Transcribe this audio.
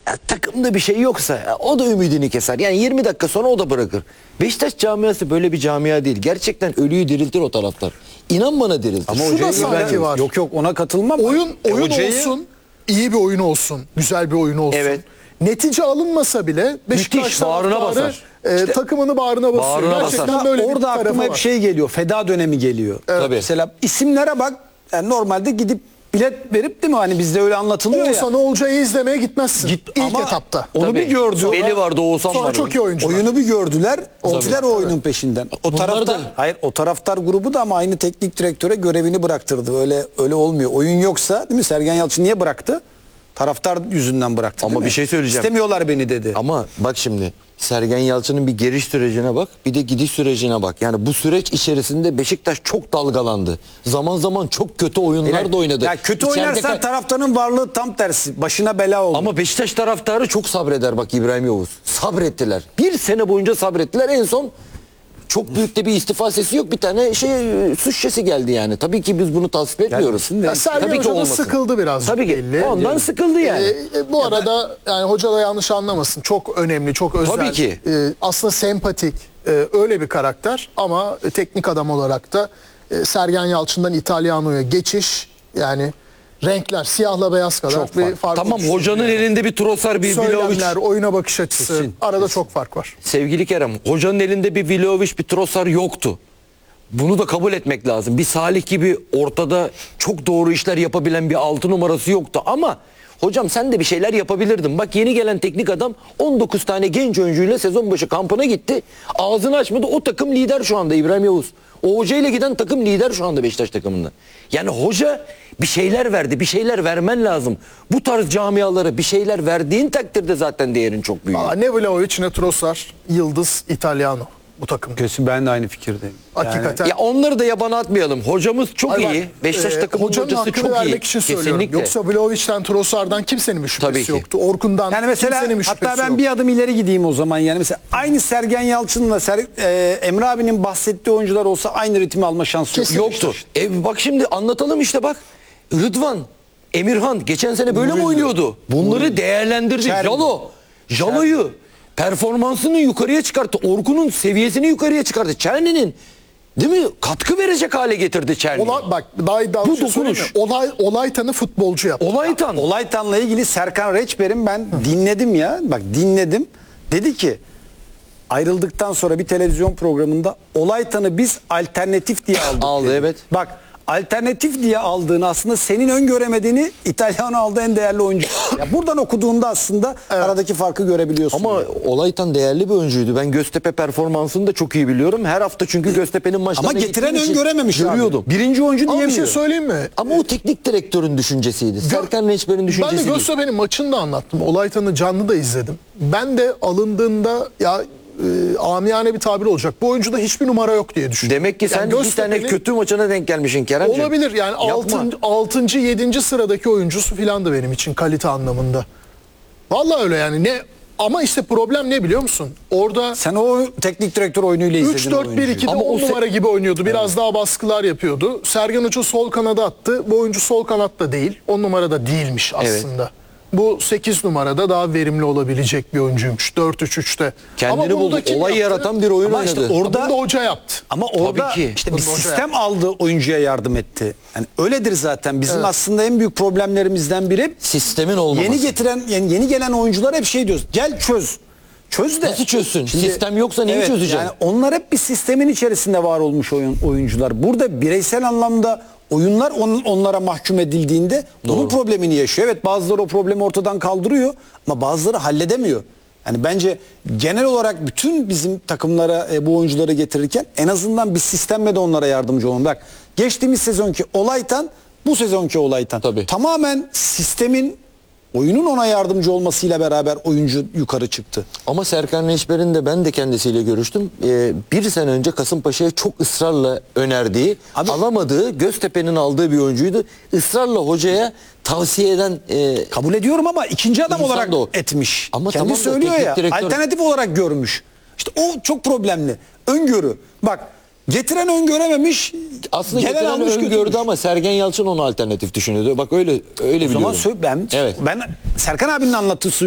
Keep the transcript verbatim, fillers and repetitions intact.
Ya, takımda bir şey yoksa ya, o da ümidini keser. Yani yirmi dakika sonra o da bırakır. Beşiktaş camiası böyle bir camia değil. Gerçekten ölüyü diriltir o taraftar. İnan bana diriltir. Ama Şu da hocayı sanki ben- var. Yok yok ona katılmam. Oyun E, oyun hocayı- olsun, iyi bir oyun olsun, güzel bir oyun olsun. Evet. Netice alınmasa bile Beşiktaş Müthiş, bağrına taraftarı, basar. e, takımını bağrına basıyor. Bağrına Gerçekten basar. böyle bir Orada tarafı aklıma hep var. şey geliyor. Feda dönemi geliyor. Tabii. Mesela isimlere bak. Yani normalde gidip bilet verip değil mi? Hani bizde öyle anlatılıyor ya. Oğuzhan Olcay'ı izlemeye gitmezsin Git- ilk ama etapta. Onu Tabii. bir gördü. Beli vardı, Oğuzhan Sonra vardı. çok iyi oyuncular. Oyunu bir gördüler. Gittiler o oyunun peşinden. O Bunlar taraftar da- hayır o taraftar grubu da ama aynı teknik direktöre görevini bıraktırdı. Öyle öyle olmuyor. Oyun yoksa değil mi? Sergen Yalçın niye bıraktı? Taraftar yüzünden bıraktı. Ama değil mi? bir şey söyleyeceğim. İstemiyorlar beni dedi. Ama bak şimdi Sergen Yalçın'ın bir geliş sürecine bak, bir de gidiş sürecine bak. Yani bu süreç içerisinde Beşiktaş çok dalgalandı. Zaman zaman çok kötü oyunlar da oynadı. Ya kötü İçeride oynarsan kal- taraftarın varlığı tam tersi. Başına bela oldu. Ama Beşiktaş taraftarı çok sabreder bak İbrahim Yavuz. Sabrettiler. Bir sene boyunca sabrettiler. En son çok büyük de bir istifa sesi yok. Bir tane şey suç şişesi geldi yani. Tabii ki biz bunu tasvip etmiyoruz. Gelmesin de. Ya Sergen Tabii ki Hoca da olmasın. sıkıldı biraz. Tabii ki. belli. Ondan sıkıldı yani. E, e, bu arada yani hoca da yanlış anlamasın. Çok önemli, çok özel. Tabii ki. E, aslında sempatik, e, öyle bir karakter ama e, teknik adam olarak da e, Sergen Yalçın'dan İtalyano'ya geçiş yani renkler siyahla beyaz kadar Çok bir fark. fark. Tamam oluşturuyor. hocanın elinde bir Trossard, bir Vlahovic. Söylemler, oyuna bakış açısı Kesin, arada çok fark var. Sevgili Kerem, hocanın elinde bir Vlahovic, bir Trossard yoktu. Bunu da kabul etmek lazım. Bir Salih gibi ortada çok doğru işler yapabilen bir altı numarası yoktu ama hocam sen de bir şeyler yapabilirdin. Bak yeni gelen teknik adam on dokuz tane genç oyuncuyla sezon başı kampına gitti. Ağzını açmadı. O takım lider şu anda İbrahim Yavuz. O hocayla giden takım lider şu anda Beşiktaş takımında. Yani hoca bir şeyler verdi. Bir şeyler vermen lazım. Bu tarz camialara bir şeyler verdiğin takdirde zaten değerin çok büyüyor. Aa, ne Vlahovic ne Trossard, Yıldız, İtalyano bu takım. Kesin ben de aynı fikirdeyim. Hakikaten. Ya onları da yabana atmayalım. Hocamız çok Ay bak, iyi. Beşiktaş e, takımının hocanın hocası hakkını çok iyi. vermek için söylüyorum. Kesinlikle. Yoksa Vlahovic'ten, Trossard'dan kimsenin bir şüphesi Tabii ki. yoktu. Orkun'dan Yani mesela kimsenin bir şüphesi hatta ben yok. bir adım ileri gideyim o zaman yani mesela aynı Sergen Yalçın'la Ser, e, Emre abinin bahsettiği oyuncular olsa aynı ritmi alma şansı yok. Kesin. Yoktu. E bak şimdi anlatalım işte bak. Rıdvan, Emirhan geçen sene böyle mi oynuyordu? Bunları değerlendirdi. Çermi. Jalo. Jalo'yu performansını yukarıya çıkarttı. Orkun'un seviyesini yukarıya çıkarttı. Çerni'nin değil mi? Katkı verecek hale getirdi Çerni. Olay, bak daha iddialı Bu bir şey söyleyeyim dokunuş. mi? Olay, Olaytan'ı futbolcu yaptı. Olaytan. Olaytan'la ilgili Serkan Reçber'in ben dinledim ya. Bak dinledim. Dedi ki ayrıldıktan sonra bir televizyon programında Olaytan'ı biz alternatif diye aldık. Aldı, dedi. evet. Bak alternatif diye aldığını aslında senin öngöremediğini İtalyan aldığı en değerli oyuncu. Ya buradan okuduğunda aslında aradaki farkı görebiliyorsun. Ama Olaytan değerli bir oyuncuydu. Ben Göztepe performansını da çok iyi biliyorum. Her hafta çünkü Göztepe'nin maçlarına Ama getiren gittiğim için öngörememiş abi. görüyordum. Birinci oyuncu Ama bir diyemiyor. şey söyleyeyim mi? Ama o teknik direktörün düşüncesiydi. Serkan Reçber'in Ben de düşüncesi değil. Göztepe'nin maçını da anlattım. Olaytan'ı canlı da izledim. Ben de alındığında ya e, amiyane bir tabir olacak. Bu oyuncuda hiçbir numara yok diye düşündüm. Demek ki sen Yani bir tane Göztepe'nin- kötü maçına denk gelmişsin Keremciğim. Olabilir yani Yapma. altıncı yedinci sıradaki oyuncusu filandı benim için kalite anlamında. Vallahi öyle yani ne ama işte problem ne biliyor musun? Orada Sen o teknik direktör oyunuyla izledin. üç dört bir iki'de Ama o on se- numara gibi oynuyordu. Biraz daha baskılar yapıyordu. Sergen Hoca sol kanada attı. Bu oyuncu sol kanatta değil. on numarada değilmiş aslında. Bu sekiz numarada daha verimli olabilecek bir oyuncuymuş. dört üç üç'te. Kendini bunu buldu. da kim Olay yaptı? yaratan bir oyun Ama oynadı. işte Orada orada hoca yaptı. Ama orada ki. işte bir Bunu hoca sistem aldı oyuncuya yardım etti. Yani öyledir zaten. Bizim aslında en büyük problemlerimizden biri Sistemin olmaması. yeni getiren yani yeni gelen oyuncular hep şey diyoruz. Gel çöz. Çöz de. Nasıl çözsün? Sistem yoksa neyi evet, çözeceksin? Yani onlar hep bir sistemin içerisinde var olmuş oyun, oyuncular. Burada bireysel anlamda oyunlar on, onlara mahkum edildiğinde bunun problemini yaşıyor. Evet bazıları o problemi ortadan kaldırıyor ama bazıları halledemiyor. Yani bence genel olarak bütün bizim takımlara e, bu oyuncuları getirirken en azından bir sistemle de onlara yardımcı olun. Bak geçtiğimiz sezonki Olaytan bu sezonki Olaytan. Tabii. Tamamen sistemin oyunun ona yardımcı olmasıyla beraber oyuncu yukarı çıktı. Ama Serkan Reçber'in de ben de kendisiyle görüştüm. Ee, bir sene önce Kasımpaşa'ya çok ısrarla önerdiği, Abi- alamadığı, Göztepe'nin aldığı bir oyuncuydu. Israrla hocaya tavsiye eden e, Kabul ediyorum ama ikinci adam İnsan olarak da o. etmiş. Ama Kendi tamam da söylüyor teknik ya. direktör- Alternatif olarak görmüş. İşte o çok problemli. Öngörü. Bak getiren öngörememiş. aslında gelen getiren almış öngördü götürmüş. ama Sergen Yalçın onu alternatif düşünüyordu. Bak öyle öyle O zaman biliyorum. sö- ben Evet. ben Serkan abinin anlatısı